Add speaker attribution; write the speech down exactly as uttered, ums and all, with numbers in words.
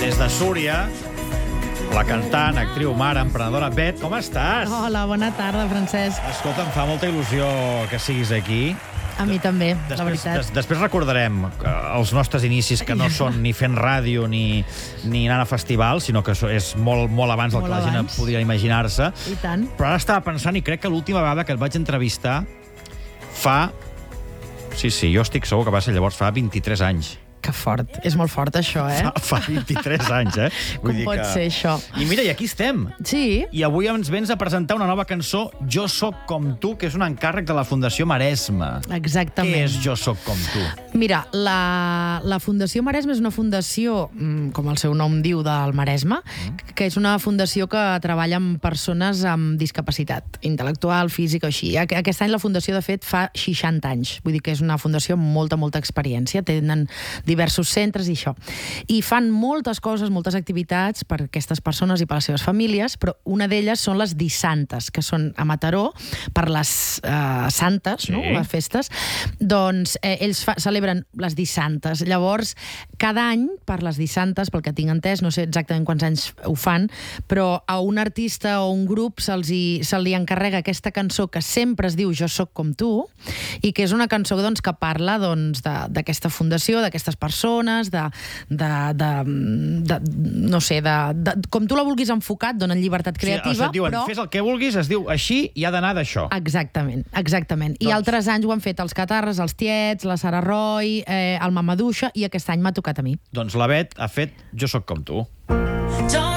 Speaker 1: Des de Súria, la cantant, actriu, mare, emprenedora, Bet, com estàs?
Speaker 2: Hola, bona tarda, Francesc.
Speaker 1: Escolta, em fa molta il·lusió que siguis aquí.
Speaker 2: A mi també,
Speaker 1: Després,
Speaker 2: la veritat.
Speaker 1: des, després recordarem que els nostres inicis, que no són ni fent ràdio ni, ni anant a festivals, sinó que és molt, molt abans del
Speaker 2: Molt
Speaker 1: que la gent
Speaker 2: abans.
Speaker 1: podria imaginar-se.
Speaker 2: I tant.
Speaker 1: Però ara estava pensant, i crec que l'última vegada que et vaig entrevistar fa... Sí, sí, jo estic segur que va ser llavors, fa vint-i-tres anys.
Speaker 2: Que fort. És molt fort, això, eh?
Speaker 1: Fa, fa vint-i-tres anys, eh?
Speaker 2: Com pot ser, això?
Speaker 1: I mira, i aquí estem.
Speaker 2: Sí.
Speaker 1: I avui ens vens a presentar una nova cançó, Jo soc com tu, que és un encàrrec de la Fundació Maresme.
Speaker 2: Exactament.
Speaker 1: Què és Jo soc com tu?
Speaker 2: Mira, la, la Fundació Maresme és una fundació, mm, com el seu nom diu, del Maresme, mm. que és una fundació que treballa amb persones amb discapacitat intel·lectual, física o així. Aquest any la fundació, de fet, fa seixanta anys. Vull dir que és una fundació amb molta, molta experiència. Tenen diversos centres i això. I fan moltes coses, moltes activitats per aquestes persones i per les seves famílies, però una d'elles són les dissantes, que són a Mataró, per les eh, santes,
Speaker 1: Sí.
Speaker 2: no? Les festes. Doncs eh, ells fa, celebren les dissantes. Llavors, cada any, per les dissantes, pel que tinc entès, no sé exactament quants anys ho fan, però a un artista o un grup se'ls hi, se li encarrega aquesta cançó que sempre es diu Jo soc com tu, i que és una cançó doncs, que parla doncs, d'aquesta fundació, d'aquestes persones, de, de, de, de no sé, de, de, com tu la vulguis enfocar, et donen llibertat creativa,
Speaker 1: Sí, o sigui, et diuen,
Speaker 2: però...
Speaker 1: fes el que vulguis, es diu així i ha d'anar d'això.
Speaker 2: Exactament, exactament. I
Speaker 1: Doncs-
Speaker 2: altres anys ho han fet els Catarres, els Tiets, la Sara Roy, eh, el Mamaduixa, i aquest any m'ha tocat a mi.
Speaker 1: Doncs la Bet ha fet Jo soc com tu.
Speaker 3: Jo